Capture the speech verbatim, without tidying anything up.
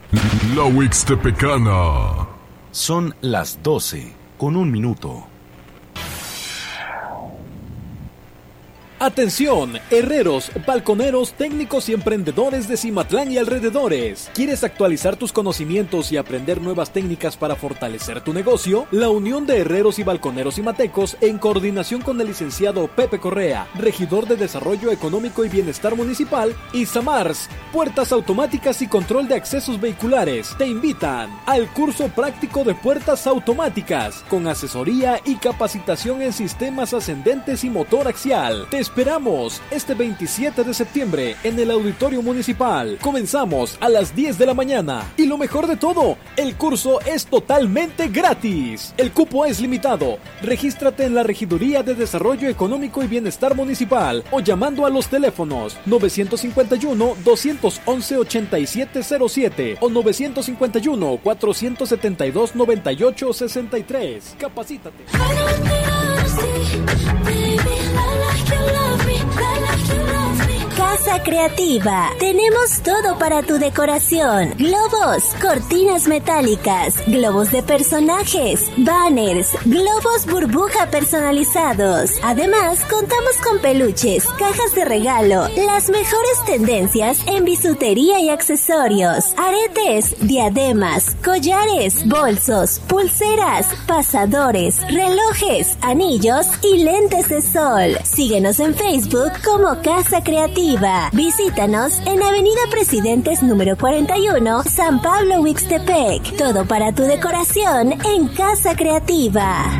La Huixtepecana. Son las doce con un minuto. Atención, herreros, balconeros, técnicos y emprendedores de Cimatlán y alrededores. ¿Quieres actualizar tus conocimientos y aprender nuevas técnicas para fortalecer tu negocio? La Unión de Herreros y Balconeros Cimatecos, en coordinación con el licenciado Pepe Correa, regidor de Desarrollo Económico y Bienestar Municipal, y SAMARS, Puertas Automáticas y Control de Accesos Vehiculares, te invitan al curso práctico de puertas automáticas, con asesoría y capacitación en sistemas ascendentes y motor axial. Te esperamos este veintisiete de septiembre en el Auditorio Municipal. Comenzamos a las diez de la mañana. Y lo mejor de todo, el curso es totalmente gratis. El cupo es limitado. Regístrate en la Regiduría de Desarrollo Económico y Bienestar Municipal o llamando a los teléfonos nueve cinco uno, dos once, ochenta y siete cero siete o nueve cinco uno, cuatro siete dos, noventa y ocho sesenta y tres. Capacítate. Casa Creativa. Tenemos todo para tu decoración. Globos, cortinas metálicas, globos de personajes, banners, globos burbuja personalizados. Además, contamos con peluches, cajas de regalo, las mejores tendencias en bisutería y accesorios, aretes, diademas, collares, bolsos, pulseras, pasadores, relojes, anillos y lentes de sol. Síguenos en Facebook como Casa Creativa. Visítanos en Avenida Presidentes número cuarenta y uno, San Pablo, Huixtepec. Todo para tu decoración en Casa Creativa.